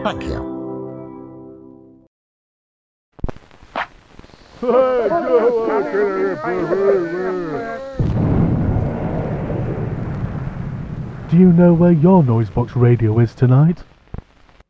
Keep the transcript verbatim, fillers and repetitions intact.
Thank you. Do you know where your Noisebox radio is tonight?